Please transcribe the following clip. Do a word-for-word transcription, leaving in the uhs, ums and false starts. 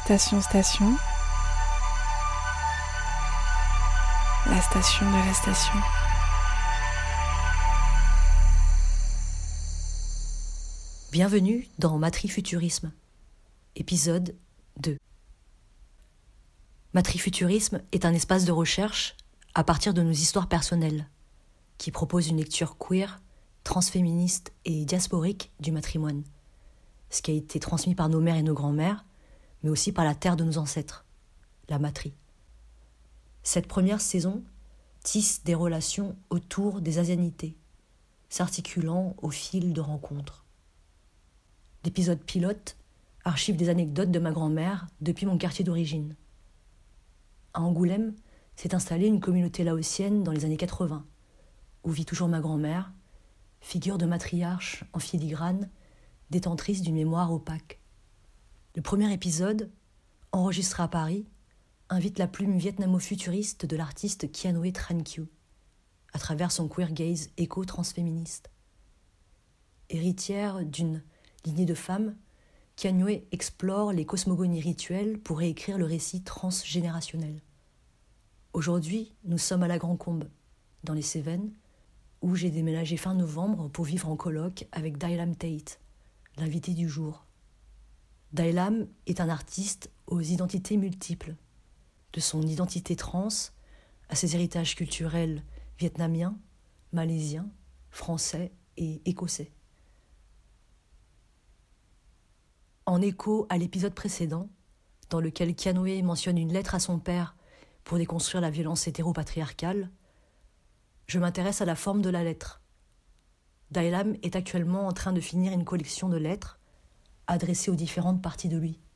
Station Station, la station de la station. Bienvenue dans Matrifuturisme, épisode deux. Matrifuturisme est un espace de recherche à partir de nos histoires personnelles, qui propose une lecture queer, transféministe et diasporique du matrimoine, ce qui a été transmis par nos mères et nos grands-mères, mais aussi par la terre de nos ancêtres, la matrie. Cette première saison tisse des relations autour des asianités, s'articulant au fil de rencontres. L'épisode pilote archive des anecdotes de ma grand-mère depuis mon quartier d'origine. À Angoulême s'est installée une communauté laotienne dans les années quatre-vingts, où vit toujours ma grand-mère, figure de matriarche en filigrane, détentrice d'une mémoire opaque. Le premier épisode, enregistré à Paris, invite la plume vietnamo-futuriste de l'artiste Kianoe Tran Kyu, à travers son queer gaze éco-transféministe. Héritière d'une lignée de femmes, Kianoe explore les cosmogonies rituelles pour réécrire le récit transgénérationnel. Aujourd'hui, nous sommes à la Grand-Combe, dans les Cévennes, où j'ai déménagé fin novembre pour vivre en coloc avec Dailam Tate, l'invité du jour. Dailam est un artiste aux identités multiples, de son identité trans à ses héritages culturels vietnamiens, malaisiens, français et écossais. En écho à l'épisode précédent, dans lequel Kianoe mentionne une lettre à son père pour déconstruire la violence hétéropatriarcale, je m'intéresse à la forme de la lettre. Dailam est actuellement en train de finir une collection de lettres adressées aux différentes parties de lui.